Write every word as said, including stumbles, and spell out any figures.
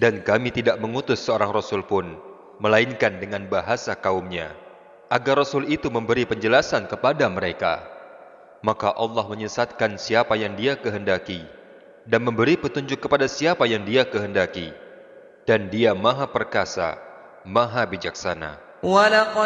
Dan kami tidak mengutus seorang Rasul pun, melainkan dengan bahasa kaumnya, agar Rasul itu memberi penjelasan kepada mereka. Maka Allah menyesatkan siapa yang Dia kehendaki, dan memberi petunjuk kepada siapa yang Dia kehendaki. Dan Dia Maha Perkasa, Maha Bijaksana.